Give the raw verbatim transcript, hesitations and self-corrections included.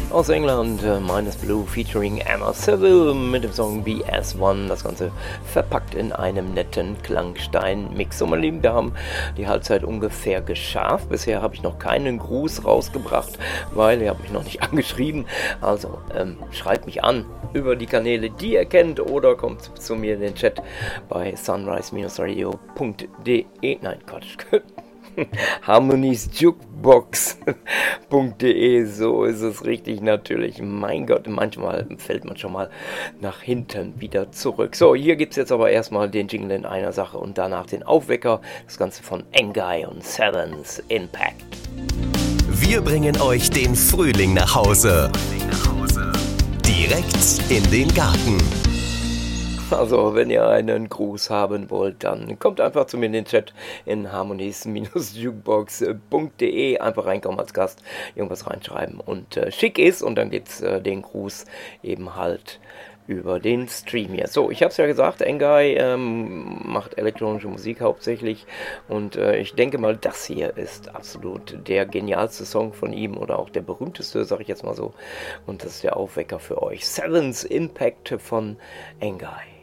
aus England, äh, Minus Blue featuring Emma Seville mit dem Song B S eins, das Ganze verpackt in einem netten Klangstein-Mix. So, meine Lieben, wir haben die Halbzeit ungefähr geschafft. Bisher habe ich noch keinen Gruß rausgebracht, weil ihr habt mich noch nicht angeschrieben. Also, ähm, schreibt mich an über die Kanäle, die ihr kennt, oder kommt zu mir in den Chat bei sunrise radio punkt de. Nein, Quatsch. harmonies jukebox punkt de, so ist es richtig natürlich. Mein Gott, manchmal fällt man schon mal nach hinten wieder zurück. So, hier gibt es jetzt aber erstmal den Jingle in einer Sache und danach den Aufwecker. Das Ganze von Engai und Seven's Impact. Wir bringen euch den Frühling nach Hause. Direkt in den Garten. Also, wenn ihr einen Gruß haben wollt, dann kommt einfach zu mir in den Chat in harmonies jukebox punkt de. Einfach reinkommen als Gast, irgendwas reinschreiben und äh, schick ist. Und dann gibt's äh, den Gruß eben halt über den Stream hier. So, ich habe es ja gesagt, Engai ähm, macht elektronische Musik hauptsächlich. Und äh, ich denke mal, das hier ist absolut der genialste Song von ihm oder auch der berühmteste, sage ich jetzt mal so. Und das ist der Aufwecker für euch. Seven's Impact von Engai.